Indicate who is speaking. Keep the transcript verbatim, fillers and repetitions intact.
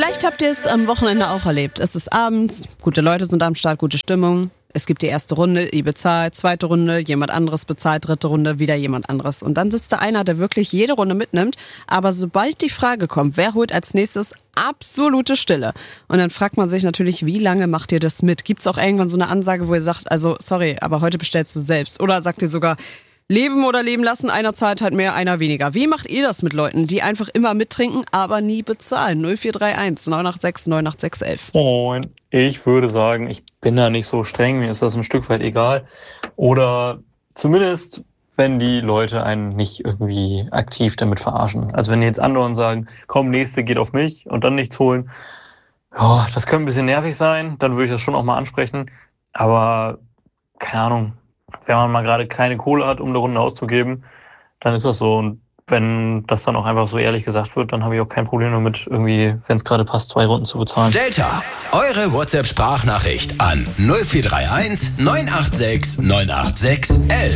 Speaker 1: Vielleicht habt ihr es am Wochenende auch erlebt. Es ist abends, gute Leute sind am Start, gute Stimmung. Es gibt die erste Runde, ihr bezahlt, zweite Runde, jemand anderes bezahlt, dritte Runde, wieder jemand anderes. Und dann sitzt da einer, der wirklich jede Runde mitnimmt, aber sobald die Frage kommt, wer holt als nächstes, absolute Stille. Und dann fragt man sich natürlich, wie lange macht ihr das mit? Gibt's auch irgendwann so eine Ansage, wo ihr sagt, also sorry, aber heute bestellst du selbst? Oder sagt ihr sogar, leben oder leben lassen, einer zahlt halt mehr, einer weniger. Wie macht ihr das mit Leuten, die einfach immer mittrinken, aber nie bezahlen? null vier drei eins neun acht sechs neun acht sechs elf.
Speaker 2: Moin. Ich würde sagen, ich bin da nicht so streng, mir ist das ein Stück weit egal. Oder zumindest, wenn die Leute einen nicht irgendwie aktiv damit verarschen. Also wenn die jetzt andauernd sagen, komm, nächste geht auf mich und dann nichts holen. Ja, das könnte ein bisschen nervig sein, dann würde ich das schon auch mal ansprechen. Aber, keine Ahnung, wenn man mal gerade keine Kohle hat, um eine Runde auszugeben, dann ist das so. Und wenn das dann auch einfach so ehrlich gesagt wird, dann habe ich auch kein Problem damit, irgendwie, wenn es gerade passt, zwei Runden zu bezahlen.
Speaker 3: Delta, eure WhatsApp-Sprachnachricht an null vier drei eins neun acht sechs neun acht sechs elf.